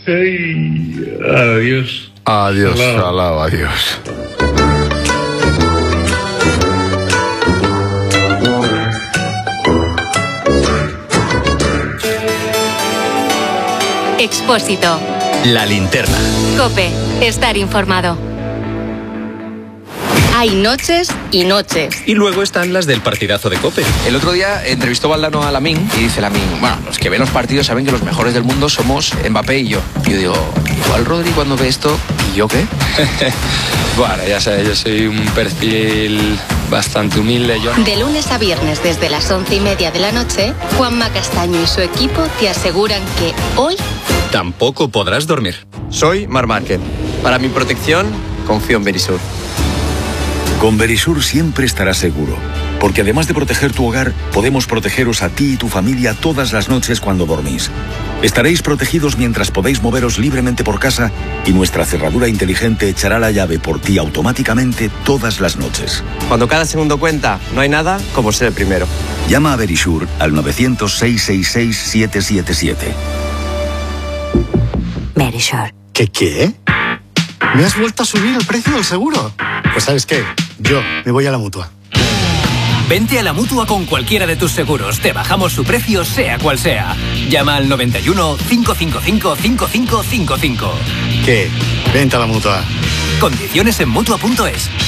Ay, adiós. Adiós, salao, adiós. Expósito. La linterna. COPE. Estar informado. Hay noches y noches. Y luego están las del partidazo de COPE. El otro día entrevistó Valdano a Lamine y dice Lamine, bueno, los que ven los partidos saben que los mejores del mundo somos Mbappé y yo. Y yo digo, igual Rodri cuando ve esto, ¿y yo qué? Bueno, ya sabes, yo soy un perfil bastante humilde. De lunes a viernes desde las 11:30 de la noche, Juanma Castaño y su equipo te aseguran que hoy tampoco podrás dormir. Soy Marc Márquez. Para mi protección, confío en Verisur. Con Verisur siempre estarás seguro, porque además de proteger tu hogar, podemos protegeros a ti y tu familia todas las noches cuando dormís. Estaréis protegidos mientras podéis moveros libremente por casa y nuestra cerradura inteligente echará la llave por ti automáticamente todas las noches. Cuando cada segundo cuenta, no hay nada como ser el primero. Llama a Verisur al 900-666-777. Verisur. ¿Qué? ¿Me has vuelto a subir el precio del seguro? Pues ¿sabes qué? Yo me voy a la Mutua. Vente a la Mutua con cualquiera de tus seguros. Te bajamos su precio, sea cual sea. Llama al 91 555 5555. ¿Qué? Vente a la Mutua. Condiciones en Mutua.es.